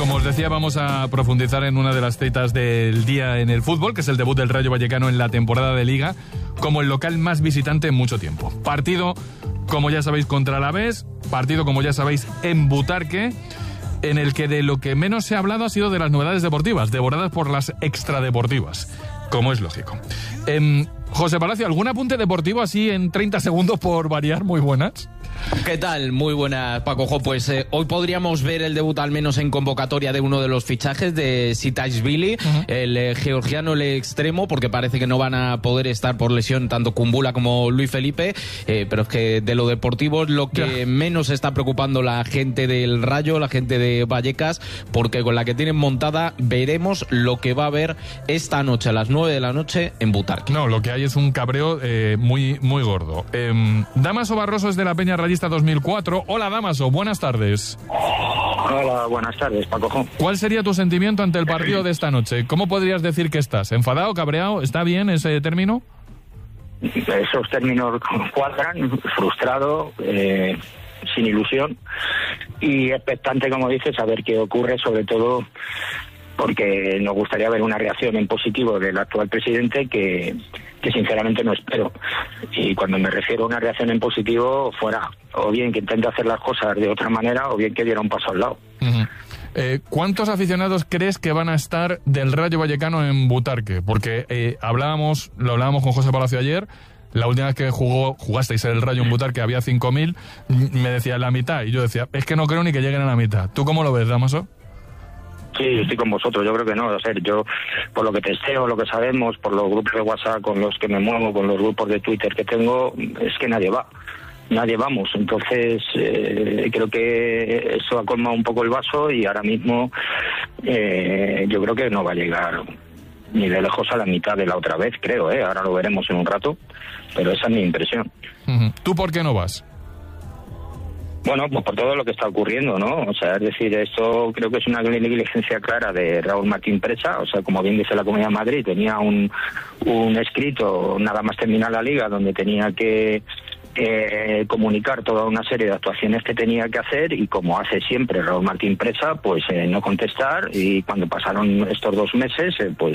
Como os decía, vamos a profundizar en una de las citas del día en el fútbol, que es el debut del Rayo Vallecano en la temporada de Liga, como el local más visitante en mucho tiempo. Partido, como ya sabéis, contra Alavés, partido, como ya sabéis, en Butarque, en el que de lo que menos se ha hablado ha sido de las novedades deportivas, devoradas por las extradeportivas, como es lógico. José Palacio, ¿algún apunte deportivo así en 30 segundos por variar? Muy buenas. ¿Qué tal? Muy buenas, Paco. Pues hoy podríamos ver el debut al menos en convocatoria de uno de los fichajes de Sitaishvili, el georgiano, el extremo, porque parece que no van a poder estar por lesión tanto Kumbula como Luis Felipe, pero es que de lo deportivo es lo que menos está preocupando la gente del Rayo, la gente de Vallecas, porque con la que tienen montada veremos lo que va a haber esta noche a las 9 de la noche en Butarque. No, lo que hay es un cabreo muy, muy gordo. Damaso Barroso es de la Peña Rayista 2004. Hola, Damaso, buenas tardes. Hola, buenas tardes, Paco. ¿Cuál sería tu sentimiento ante el partido de esta noche? ¿Cómo podrías decir que estás? ¿Enfadado, cabreado? ¿Está bien ese término? Esos términos cuadran, frustrado, sin ilusión y expectante, como dices, a ver qué ocurre, sobre todo porque nos gustaría ver una reacción en positivo del actual presidente que sinceramente no espero. Y cuando me refiero a una reacción en positivo, fuera o bien que intente hacer las cosas de otra manera o bien que diera un paso al lado. ¿Cuántos aficionados crees que van a estar del Rayo Vallecano en Butarque? Porque lo hablábamos con José Palacio ayer. La última vez que jugasteis el Rayo en Butarque había 5.000, me decía la mitad, y yo decía, es que no creo ni que lleguen a la mitad. ¿Tú cómo lo ves, Damaso? Sí, yo estoy con vosotros, yo creo que no. O sea, yo, por lo que testeo, lo que sabemos, por los grupos de WhatsApp con los que me muevo, con los grupos de Twitter que tengo, es que nadie vamos. Entonces, creo que eso ha colmado un poco el vaso y ahora mismo yo creo que no va a llegar ni de lejos a la mitad de la otra vez, creo, ahora lo veremos en un rato, pero esa es mi impresión. ¿Tú por qué no vas? Bueno, pues por todo lo que está ocurriendo, ¿no? O sea, es decir, esto creo que es una negligencia clara de Raúl Martín Presa. O sea, como bien dice la Comunidad de Madrid, tenía un escrito nada más terminar la Liga donde tenía que comunicar toda una serie de actuaciones que tenía que hacer, y como hace siempre Raúl Martín Presa, pues no contestar, y cuando pasaron estos 2 meses,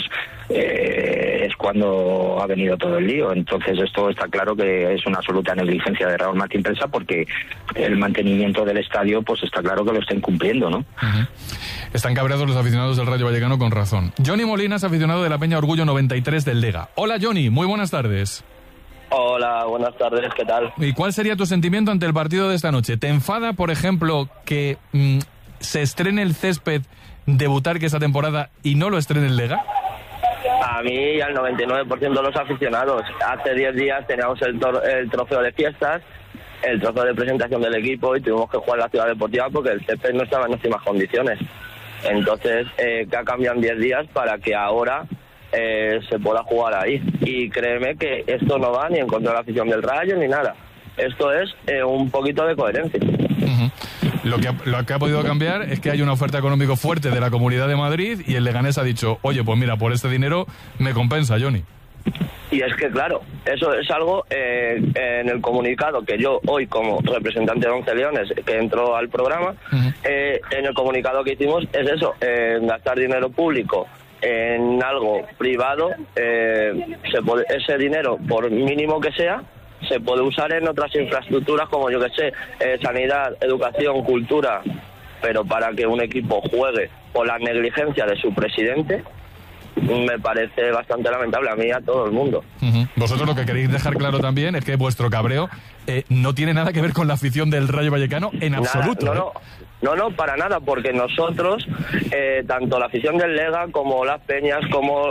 es cuando ha venido todo el lío. Entonces esto está claro que es una absoluta negligencia de Raúl Martín Presa, porque el mantenimiento del estadio pues está claro que lo está incumpliendo, ¿no? Están cabreados los aficionados del Rayo Vallecano con razón. Johnny Molina es aficionado de la Peña Orgullo 93 del Lega. Hola, Johnny, muy buenas tardes. Hola, buenas tardes, ¿qué tal? ¿Y cuál sería tu sentimiento ante el partido de esta noche? ¿Te enfada, por ejemplo, que se estrene el césped de Butarque esta temporada y no lo estrene el Lega? A mí y al 99% de los aficionados. Hace 10 días teníamos el trofeo de fiestas, el trofeo de presentación del equipo, y tuvimos que jugar en la Ciudad Deportiva porque el césped no estaba en óptimas condiciones. Entonces, que ha cambiado en 10 días para que ahora se pueda jugar ahí. Y créeme que esto no va ni en contra de la afición del Rayo ni nada. Esto es un poquito de coherencia. Lo que ha podido cambiar es que hay una oferta económica fuerte de la Comunidad de Madrid y el Leganés ha dicho, oye, pues mira, por este dinero me compensa, Johnny. Y es que, claro, eso es algo en el comunicado que yo hoy, como representante de 11 Leones, que entró al programa, en el comunicado que hicimos es eso, gastar dinero público en algo privado, ese dinero, por mínimo que sea, se puede usar en otras infraestructuras como, yo que sé, sanidad, educación, cultura, pero para que un equipo juegue por la negligencia de su presidente, me parece bastante lamentable, a mí y a todo el mundo. Vosotros lo que queréis dejar claro también es que vuestro cabreo no tiene nada que ver con la afición del Rayo Vallecano en absoluto. No, para nada, porque nosotros, tanto la afición del Lega como las peñas, como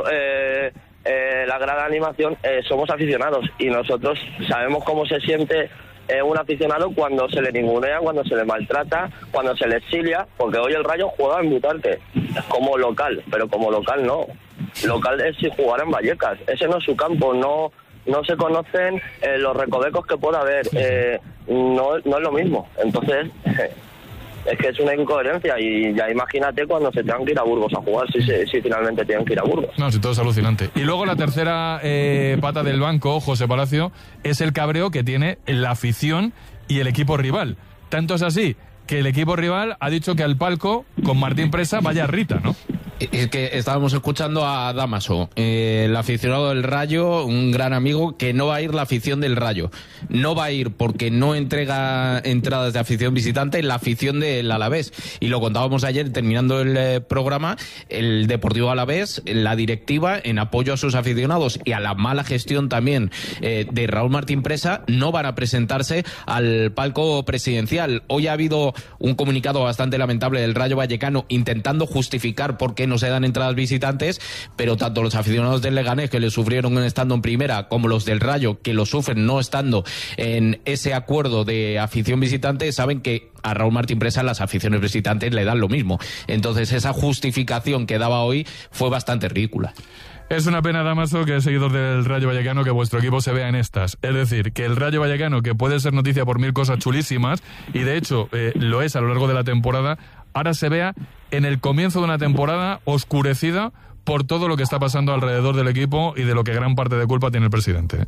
la grada de animación, somos aficionados, y nosotros sabemos cómo se siente un aficionado cuando se le ningunea, cuando se le maltrata, cuando se le exilia, porque hoy el Rayo juega en Butarque como local, pero como local no. Local es si jugara en Vallecas, ese no es su campo, no se conocen los recovecos que pueda haber, no es lo mismo. Entonces es que es una incoherencia, y ya imagínate cuando se tengan que ir a Burgos a jugar, si finalmente tienen que ir a Burgos. No, si todo es alucinante. Y luego la tercera pata del banco, José Palacio, es el cabreo que tiene la afición y el equipo rival. Tanto es así que el equipo rival ha dicho que al palco con Martín Presa vaya Rita, ¿no? Es que estábamos escuchando a Dámaso, el aficionado del Rayo, un gran amigo, que no va a ir la afición del Rayo. No va a ir porque no entrega entradas de afición visitante la afición del Alavés. Y lo contábamos ayer terminando el programa, el Deportivo Alavés, la directiva, en apoyo a sus aficionados y a la mala gestión también de Raúl Martín Presa, no van a presentarse al palco presidencial. Hoy ha habido un comunicado bastante lamentable del Rayo Vallecano intentando justificar por qué no se dan entradas visitantes, pero tanto los aficionados del Leganés, que le sufrieron estando en primera, como los del Rayo, que lo sufren no estando en ese acuerdo de afición visitante, saben que a Raúl Martín Presa las aficiones visitantes le dan lo mismo. Entonces esa justificación que daba hoy fue bastante ridícula. Es una pena, Dámaso, que es seguidor del Rayo Vallecano, que vuestro equipo se vea en estas. Es decir, que el Rayo Vallecano, que puede ser noticia por 1000 cosas chulísimas, y de hecho lo es a lo largo de la temporada, ahora se vea en el comienzo de una temporada oscurecida por todo lo que está pasando alrededor del equipo y de lo que gran parte de culpa tiene el presidente.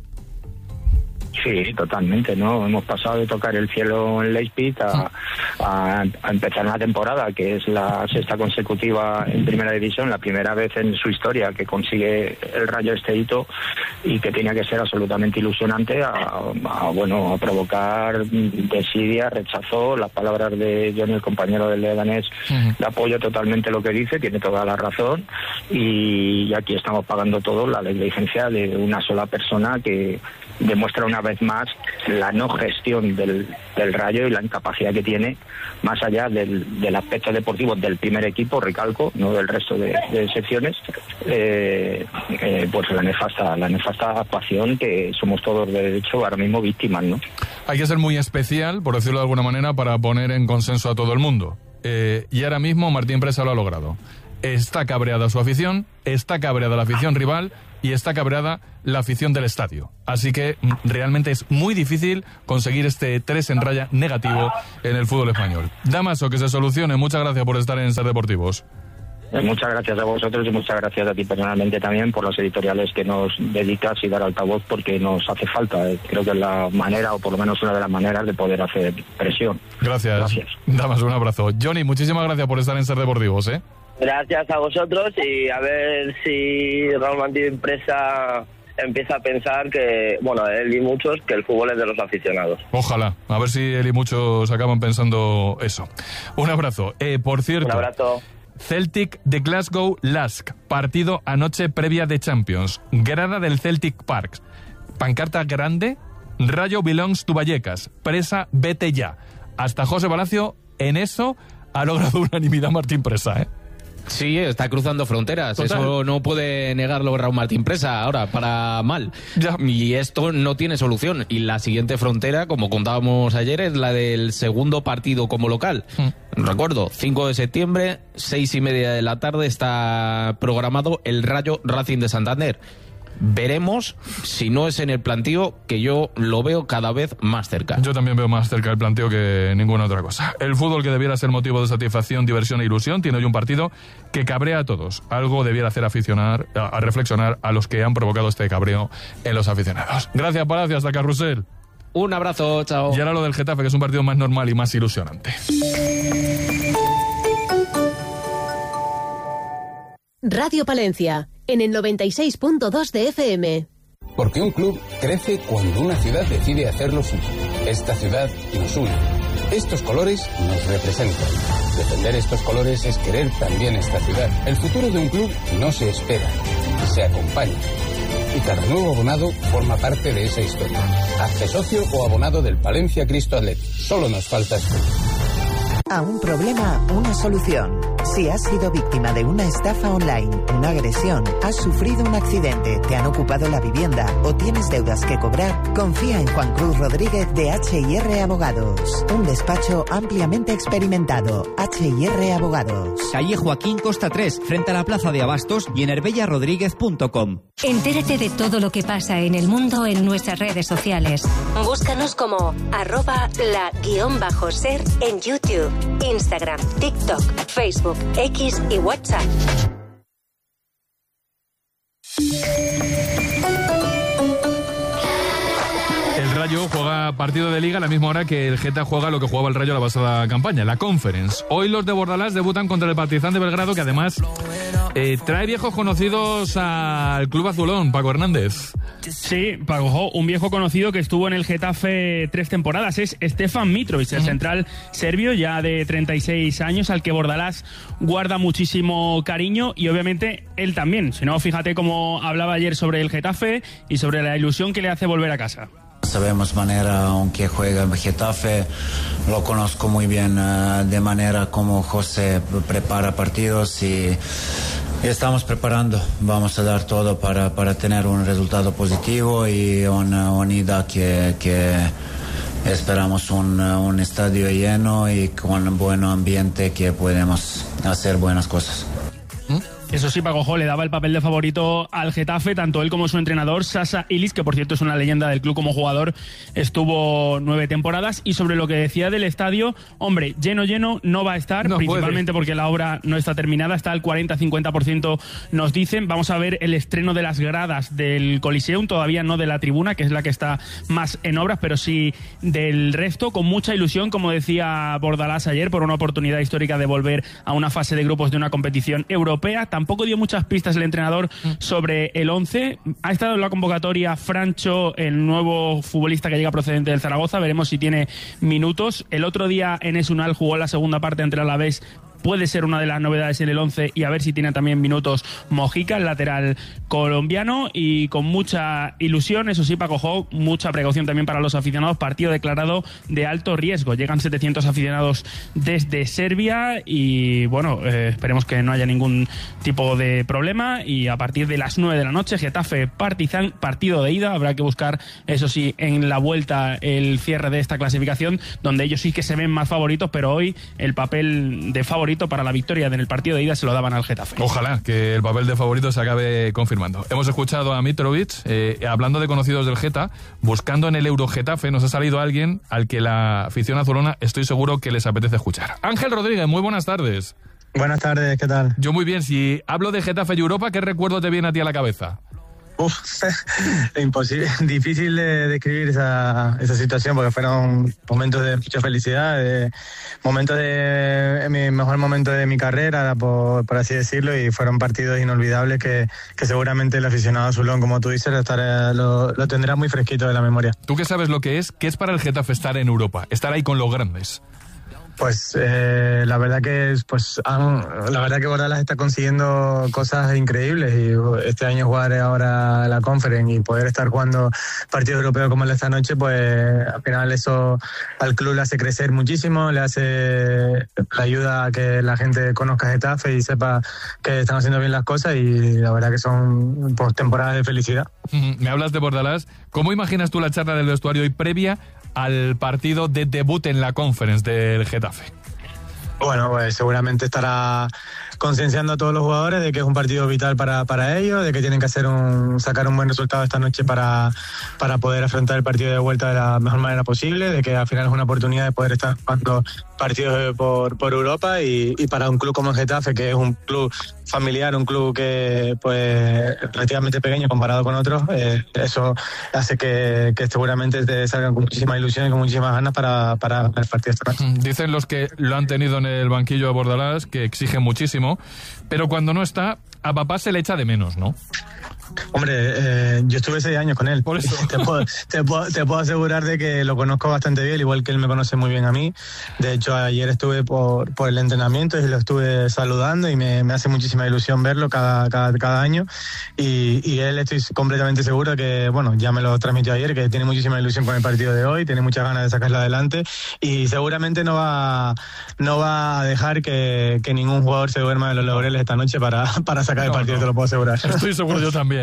Sí, totalmente, ¿no? Hemos pasado de tocar el cielo en Leipzig a empezar una temporada que es la sexta consecutiva en primera división, la primera vez en su historia que consigue el Rayo este hito y que tenía que ser absolutamente ilusionante a provocar desidia, rechazo. Las palabras de Johnny, el compañero del Leganés, le apoyo totalmente lo que dice, tiene toda la razón, y aquí estamos pagando todo la negligencia de una sola persona que demuestra una vez más la no gestión del Rayo y la incapacidad que tiene, más allá del aspecto deportivo del primer equipo, recalco, no del resto de secciones, pues la nefasta actuación que somos todos de hecho ahora mismo víctimas, ¿no? Hay que ser muy especial, por decirlo de alguna manera, para poner en consenso a todo el mundo. Y ahora mismo Martín Presa lo ha logrado. Está cabreada su afición, está cabreada la afición rival y está cabreada la afición del estadio. Así que realmente es muy difícil conseguir este 3 en raya negativo en el fútbol español. Dámaso, que se solucione. Muchas gracias por estar en Ser Deportivos. Muchas gracias a vosotros y muchas gracias a ti personalmente también por los editoriales que nos dedicas y dar altavoz, porque nos hace falta. Creo que es la manera, o por lo menos una de las maneras, de poder hacer presión. Gracias. Dámaso, un abrazo. Johnny, muchísimas gracias por estar en Ser Deportivos, ¿eh? Gracias a vosotros, y a ver si Raúl Martín Presa empieza a pensar que, bueno, él y muchos, que el fútbol es de los aficionados. Ojalá, a ver si él y muchos acaban pensando eso. Un abrazo. Por cierto, un abrazo. Celtic de Glasgow Lask, partido anoche previa de Champions, grada del Celtic Park, pancarta grande, Rayo belongs to Vallecas, Presa vete ya. Hasta José Palacio en eso ha logrado unanimidad Martín Presa, ¿eh? Sí, está cruzando fronteras. Total. Eso no puede negarlo Raúl Martín Presa ahora, para mal. Ya. Y esto no tiene solución. Y la siguiente frontera, como contábamos ayer, es la del segundo partido como local. Recuerdo, 5 de septiembre, 6:30 de la tarde, está programado el Rayo Racing de Santander. Veremos si no es en el plantío, que yo lo veo cada vez más cerca. Yo también veo más cerca el plantío que ninguna otra cosa. El fútbol, que debiera ser motivo de satisfacción, diversión e ilusión, tiene hoy un partido que cabrea a todos. Algo debiera hacer a reflexionar a los que han provocado este cabreo en los aficionados. Gracias, Palacio, hasta Carrusel. Un abrazo, chao. Y ahora lo del Getafe, que es un partido más normal y más ilusionante. Radio Palencia, en el 96.2 de FM. Porque un club crece cuando una ciudad decide hacer lo suyo. Esta ciudad nos une. Estos colores nos representan. Defender estos colores es querer también esta ciudad. El futuro de un club no se espera, se acompaña. Y cada nuevo abonado forma parte de esa historia. Hazte socio o abonado del Palencia Cristo Athletic. Solo nos falta esto. A un problema, una solución. Si has sido víctima de una estafa online, una agresión, has sufrido un accidente, te han ocupado la vivienda o tienes deudas que cobrar, confía en Juan Cruz Rodríguez de H&R Abogados. Un despacho ampliamente experimentado. H&R Abogados. Calle Joaquín Costa 3, frente a la Plaza de Abastos, y en herbellarodríguez.com. Entérate de todo lo que pasa en el mundo en nuestras redes sociales. Búscanos como @la_ser en YouTube, Instagram, TikTok, Facebook, X y WhatsApp. El Rayo sábado juega partido de Liga a la misma hora que el Geta juega lo que jugaba el Rayo la pasada campaña, la Conference. Hoy los de Bordalás debutan contra el Partizan de Belgrado, que además trae viejos conocidos al club azulón, Paco Hernández. Sí, Paco, un viejo conocido que estuvo en el Getafe 3 temporadas, es Stefan Mitrovic, el central serbio ya de 36 años, al que Bordalás guarda muchísimo cariño, y obviamente él también. Si no, fíjate cómo hablaba ayer sobre el Getafe y sobre la ilusión que le hace volver a casa. Sabemos manera aunque juega en Getafe, lo conozco muy bien de manera como José prepara partidos y estamos preparando, vamos a dar todo para tener un resultado positivo y una unidad que esperamos un estadio lleno y con un buen ambiente que podemos hacer buenas cosas. Eso sí, Paco, le daba el papel de favorito al Getafe, tanto él como su entrenador, Sasa Ilić, que por cierto es una leyenda del club como jugador, estuvo 9 temporadas. Y sobre lo que decía del estadio, hombre, lleno no va a estar, no principalmente porque la obra no está terminada, está al 40-50% nos dicen. Vamos a ver el estreno de las gradas del Coliseum, todavía no de la tribuna, que es la que está más en obras, pero sí del resto, con mucha ilusión, como decía Bordalás ayer, por una oportunidad histórica de volver a una fase de grupos de una competición europea. Tampoco dio muchas pistas el entrenador sobre el 11. Ha estado en la convocatoria Francho, el nuevo futbolista que llega procedente del Zaragoza. Veremos si tiene minutos. El otro día Enes Unal jugó la segunda parte ante el Alavés. Puede ser una de las novedades en el 11, y a ver si tiene también minutos Mojica, el lateral colombiano, y con mucha ilusión, eso sí, Paco, mucha precaución también para los aficionados. Partido declarado de alto riesgo. Llegan 700 aficionados desde Serbia y, bueno, esperemos que no haya ningún tipo de problema. Y a partir de las 9 de la noche, Getafe Partizan, partido de ida. Habrá que buscar, eso sí, en la vuelta el cierre de esta clasificación, donde ellos sí que se ven más favoritos, pero hoy el papel de favorito para la victoria en el partido de ida se lo daban al Getafe. Ojalá que el papel de favorito se acabe confirmando. Hemos escuchado a Mitrovic, hablando de conocidos del Geta, buscando en el Eurogetafe, nos ha salido alguien al que la afición azulona estoy seguro que les apetece escuchar. Ángel Rodríguez, muy buenas tardes. Buenas tardes, ¿qué tal? Yo muy bien. Si hablo de Getafe y Europa, ¿qué recuerdo te viene a ti a la cabeza? Imposible, difícil de describir esa situación, porque fueron momentos de mucha felicidad, momentos de mi mejor momento de mi carrera, por así decirlo, y fueron partidos inolvidables que seguramente el aficionado azulón, como tú dices, lo tendrá muy fresquito de la memoria. ¿Tú qué sabes lo que es? ¿Qué es para el Getafe estar en Europa? Estar ahí con los grandes. Pues la verdad que Bordalás está consiguiendo cosas increíbles, y este año jugar ahora la Conference y poder estar jugando partidos europeos como el de esta noche, pues al final eso al club le hace crecer muchísimo, le ayuda a que la gente conozca Getafe y sepa que están haciendo bien las cosas, y la verdad que son temporadas de felicidad. Me hablas de Bordalás. ¿Cómo imaginas tú la charla del vestuario hoy previa al partido de debut en la Conference del Getafe? Bueno, pues seguramente estará concienciando a todos los jugadores de que es un partido vital para ellos, de que tienen que sacar un buen resultado esta noche para poder afrontar el partido de vuelta de la mejor manera posible, de que al final es una oportunidad de poder estar jugando partidos por Europa, y para un club como el Getafe, que es un club familiar, un club que pues relativamente pequeño comparado con otros, eso hace que seguramente te salgan con muchísima ilusión y con muchísimas ganas para el partido esta noche. Dicen los que lo han tenido en el banquillo de Bordalás que exigen muchísimo, pero cuando no está, a papá se le echa de menos, ¿no? Hombre, yo estuve 6 años con él. Por eso. Te puedo asegurar de que lo conozco bastante bien, igual que él me conoce muy bien a mí. De hecho, ayer estuve por el entrenamiento y lo estuve saludando, y me hace muchísima ilusión verlo cada año. Y él, estoy completamente seguro que, bueno, ya me lo transmitió ayer, que tiene muchísima ilusión con el partido de hoy, tiene muchas ganas de sacarlo adelante, y seguramente no va a dejar que ningún jugador se duerma de los laureles esta noche para sacar el partido, te lo puedo asegurar. Estoy seguro yo también.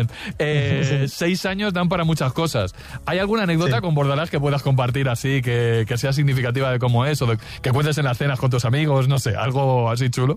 6 años dan para muchas cosas. ¿Hay alguna anécdota con Bordalás que puedas compartir así, que sea significativa de cómo es, o que cuentes en las cenas con tus amigos, no sé, algo así chulo?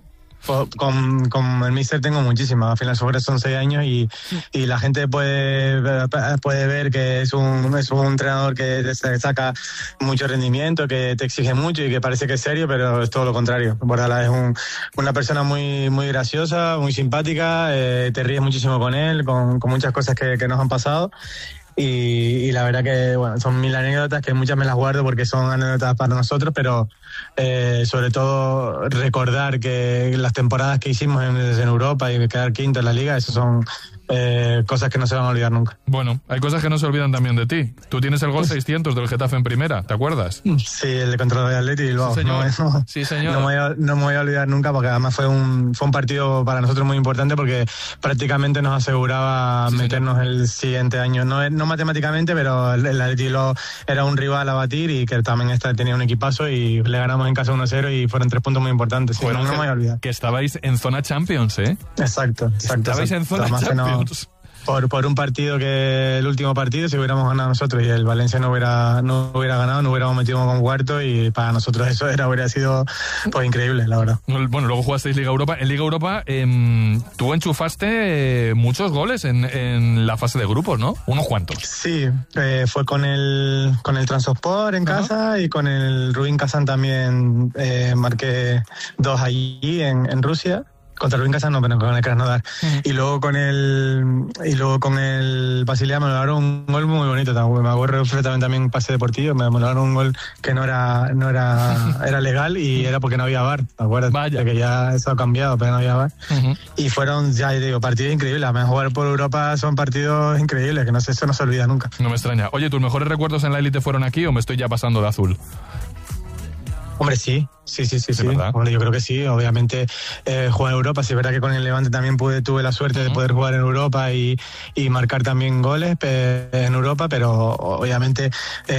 Con el míster tengo muchísimas. Al final son 6 años y la gente puede ver que es un entrenador que te saca mucho rendimiento, que te exige mucho y que parece que es serio, pero es todo lo contrario. Bordalás es una persona muy, muy graciosa, muy simpática, te ríes muchísimo con él, con muchas cosas que nos han pasado. y la verdad que bueno, son 1000 anécdotas que muchas me las guardo porque son anécdotas para nosotros, pero sobre todo recordar que las temporadas que hicimos en Europa y quedar quinto en la liga, eso son cosas que no se van a olvidar nunca. Bueno, hay cosas que no se olvidan también de ti. Tú tienes el gol 600 del Getafe en primera, ¿te acuerdas? Sí, el de contra el Atleti y Bilbao. Sí, señor. Sí, señor. No me voy a olvidar nunca porque además fue un partido para nosotros muy importante porque prácticamente nos aseguraba meternos el siguiente año. No matemáticamente, pero el Atleti Bilbao era un rival a batir y que también tenía un equipazo y le ganamos en casa 1-0 y fueron 3 puntos muy importantes. Sí, bueno, no me voy a olvidar. Que estabais en zona Champions, ¿eh? Exacto. Estabais en zona Champions. Por un partido que el último partido, si hubiéramos ganado nosotros y el Valencia no hubiera ganado, no hubiéramos metido con cuarto y para nosotros eso hubiera sido pues increíble, la verdad. Bueno, luego jugasteis Liga Europa. En Liga Europa tú enchufaste muchos goles en la fase de grupos, ¿no? ¿Unos cuantos? Sí, fue con el Transport en casa y con el Rubin Kazan también marqué 2 allí en Rusia. Contra Rubin Kazan no, pero con el Krasnodar. Y luego con el Basilea me lograron un gol muy bonito. Me acuerdo perfectamente también pase deportivo. Me lograron un gol que no era legal y era porque no había VAR. ¿Te acuerdas? Vaya. De que ya eso ha cambiado, pero no había VAR. Y fueron, ya digo, partidos increíbles. Además, jugar por Europa son partidos increíbles, que eso no se olvida nunca. No me extraña. Oye, ¿tus mejores recuerdos en la élite fueron aquí o me estoy ya pasando de azul? Hombre, sí. Bueno, yo creo que sí. Obviamente jugar en Europa. Sí, es verdad que con el Levante también tuve la suerte de poder jugar en Europa y marcar también goles en Europa, pero obviamente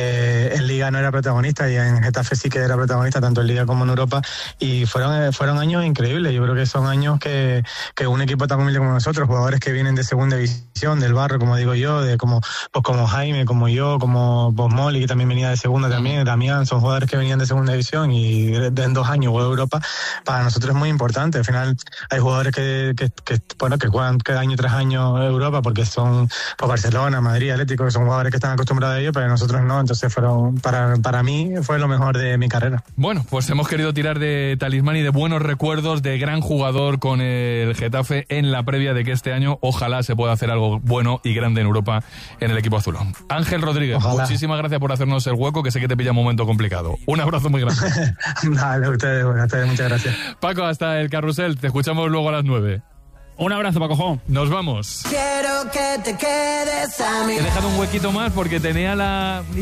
en Liga no era protagonista y en Getafe sí que era protagonista, tanto en Liga como en Europa. Y fueron años increíbles. Yo creo que son años que un equipo tan humilde como nosotros, jugadores que vienen de segunda división, del barrio, como digo yo, como Jaime, como yo, como Bosmoli, que también venía de segunda también, Damián, son jugadores que venían de segunda división y en 2 años juega Europa, para nosotros es muy importante. Al final hay jugadores que juegan año tras año Europa porque son Barcelona, Madrid, Atlético, que son jugadores que están acostumbrados a ello, pero nosotros no. Entonces para mí fue lo mejor de mi carrera. Bueno, pues hemos querido tirar de talismán y de buenos recuerdos de gran jugador con el Getafe en la previa de que este año ojalá se pueda hacer algo bueno y grande en Europa en el equipo azulón. Ángel Rodríguez, ojalá. Muchísimas gracias por hacernos el hueco, que sé que te pilla un momento complicado. Un abrazo muy grande. Vale, a ustedes, muchas gracias. Paco, hasta el carrusel. Te escuchamos luego a las 9. Un abrazo, Paco. Nos vamos. Quiero que te quedes a mí. He dejado un huequito más porque tenía la